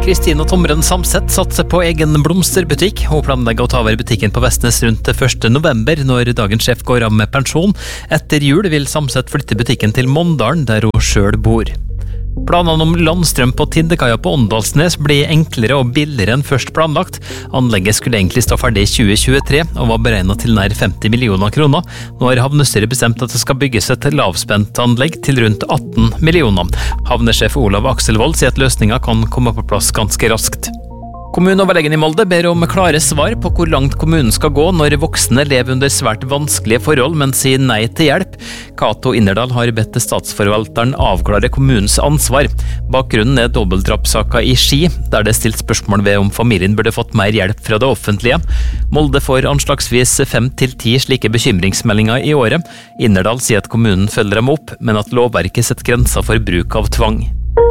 Kristina Tomren Samset satser på egen blomsterbutikk. Hun planlegger å ta over butikken på Vestnes rundt 1. november, når dagens sjef går av med pensjon. Etter jul vil Samset flytte butikken til Mondalen, der hun selv bor. Planene om landstrøm på Tindekaia på Åndalsnes blir enklere og billigere enn først planlagt. Anlegget skulle egentlig stå ferdig i 2023 og var beregnet til nær 50 millioner kroner. Nå har havnestyret bestemt at det skal bygges et lavspent anlegg til rundt 18 millioner. Havnesjef Olav Akselvold sier at løsningen kan komme på plass ganske raskt. Kommuneoverlegen i Molde ber om klare svar på hvor langt kommunen skal gå når voksne lever under svært vanskelige forhold, men sier nei til hjelp. Cato Innerdal har bedt statsforvalteren avklare kommunens ansvar. Bakgrunnen er dobbeltdrapssaker i Ski, der det er stilt spørsmål ved om familien burde fått mer hjelp fra det offentlige. Molde får anslagsvis 5-10 slike bekymringsmeldinger i året. Innerdal sier at kommunen følger dem opp, men at lovverket setter grenser for bruk av tvang.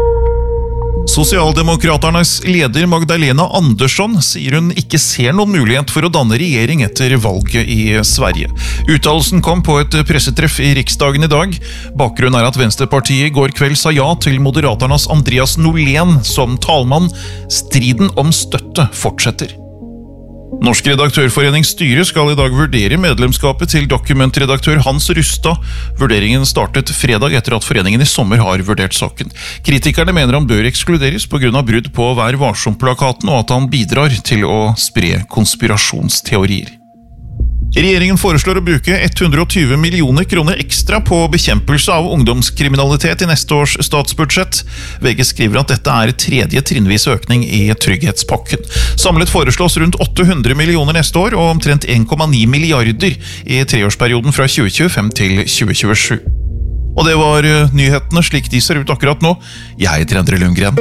Sosialdemokraternes leder Magdalena Andersson sier hun ikke ser noen mulighet for å danne regjering etter valget i Sverige. Uttalelsen kom på et pressetreff i Riksdagen i dag. Bakgrunnen er at Venstrepartiet i går kveld sa ja til Moderaternas Andreas Norlén som talmann. Striden om støtte fortsetter. Norsk redaktørforenings styre skal i dag vurdere medlemskapet til dokumentredaktør Hans Rustad. Vurderingen startet fredag etter at foreningen i sommer har vurdert saken. Kritikerne mener han bør ekskluderes på grunn av brudd på Vær varsom-plakaten og at han bidrar til å spre konspirasjonsteorier. Regjeringen foreslår å bruke 120 millioner kroner ekstra på bekjempelse av ungdomskriminalitet i neste års statsbudsjett. VG skriver at dette er tredje trinnvis økning i trygghetspakken. Samlet foreslås rundt 800 millioner neste år og omtrent 1,9 milliarder i treårsperioden fra 2025 til 2027. Og det var nyhetene slik de ser ut akkurat nå. Jeg heter Endre Lundgren.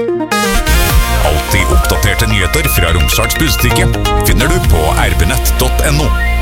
Alltid oppdaterte nyheter fra Romsdals Budstikke finner du på rbnett.no.